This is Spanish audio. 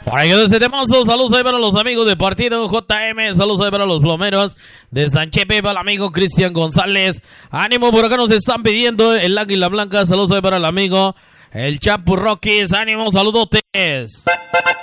Por ahí quedó ese temazo. Saludos ahí para los amigos de Partido JM. Saludos ahí para los plomeros de San Chepe. Para el amigo Cristian González. Ánimo, por acá nos están pidiendo el Águila Blanca. Saludos ahí para el amigo el Chapu Rockies. Ánimo, saludotes.